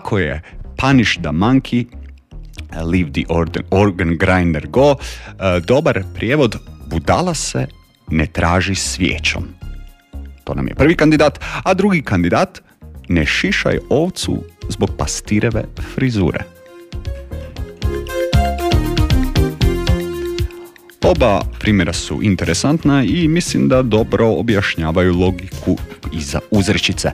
tako je, punish the monkey, leave the organ grinder go. Dobar prijevod, budala se ne traži svijećom. To nam je prvi kandidat, a drugi kandidat, ne šišaj ovcu zbog pastireve frizure. Oba primjera su interesantna i mislim da dobro objašnjavaju logiku iza uzrečice.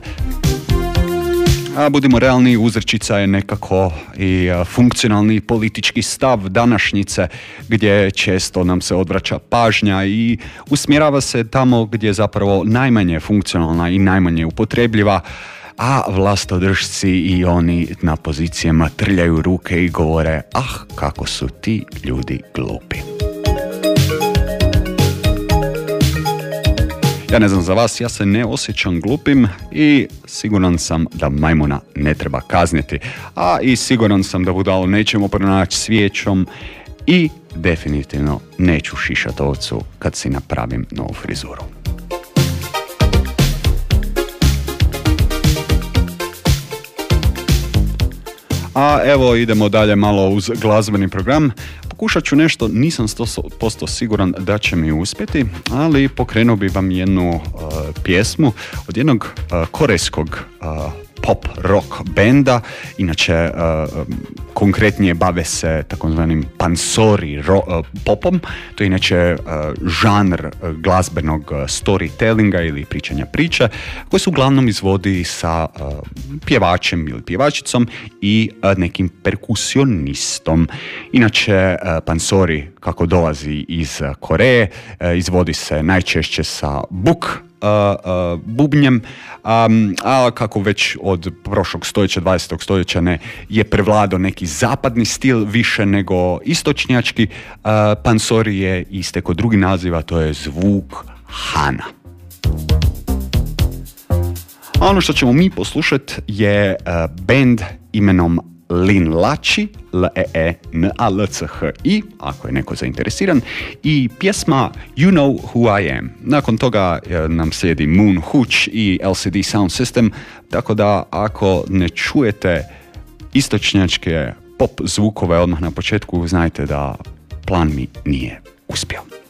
A budimo realni, uzrečica je nekako i funkcionalni politički stav današnjice gdje često nam se odvraća pažnja i usmjerava se tamo gdje je zapravo najmanje funkcionalna i najmanje upotrebljiva, a vlastodržci i oni na pozicijama trljaju ruke i govore, kako su ti ljudi glupi. Ja ne znam za vas, ja se ne osjećam glupim i siguran sam da majmuna ne treba kazniti, a i siguran sam da budalu nećemo pronaći svijećom i definitivno neću šišat ovcu kad si napravim novu frizuru. A evo idemo dalje malo uz glazbeni program. Pokušat ću nešto, nisam 100% siguran da će mi uspjeti, ali pokrenuo bi vam jednu pjesmu od jednog korejskog pop rock benda, inače konkretnije bave se takozvanim pansori popom, to je inače žanr glazbenog storytellinga ili pričanja priče, koji se uglavnom izvodi sa pjevačem ili pjevačicom i nekim perkusionistom. Inače, pansori, kako dolazi iz Koreje, izvodi se najčešće sa bubnjem, a kako već od prošlog stoljeća, 20. stoljeća je prevladao neki zapadni stil više nego istočnjački, pansori je istekao drugi naziv, a to je zvuk Hana. A ono što ćemo mi poslušati je band imenom Lin Lachi, L-E-E-N-A-L-C-H-I, ako je neko zainteresiran, i pjesma You Know Who I Am. Nakon toga nam slijedi Moon Hooch i LCD Sound System, tako da ako ne čujete istočnjačke pop zvukove odmah na početku, znajte da plan mi nije uspio.